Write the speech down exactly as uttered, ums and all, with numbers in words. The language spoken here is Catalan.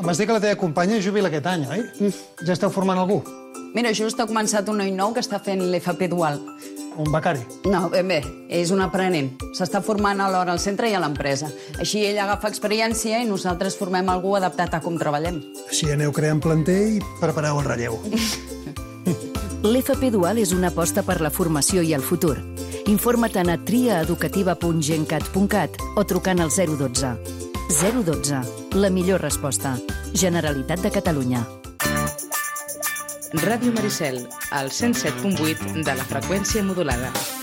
Em vas dir que la teva companya jubila aquest any, oi? Ja esteu formant algú? Mira, just ha començat un noi nou que està fent l'F P dual. Un becari? No, ben bé, és un aprenent. S'està formant alhora al centre i a l'empresa. Així ell agafa experiència i nosaltres formem algú adaptat a com treballem. Així aneu creant planter i prepareu el relleu. L'F P Dual és una aposta per la formació i el futur. Informa't a triaeducativa punt gencat punt cat o trucant al zero dotze. zero dotze. La millor resposta. Generalitat de Catalunya. Ràdio Maricel, al cent set punt vuit de la freqüència modulada.